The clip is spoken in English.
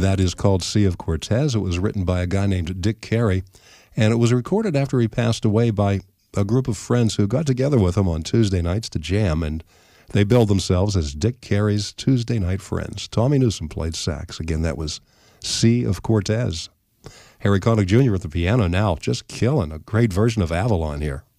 That is called Sea of Cortez. It was written by a guy named Dick Carey, and it was recorded after he passed away by a group of friends who got together with him on Tuesday nights to jam, and they billed themselves as Dick Carey's Tuesday Night Friends. Tommy Newsom played sax. Again, that was Sea of Cortez. Harry Connick Jr. at the piano now, just killing a great version of Avalon here.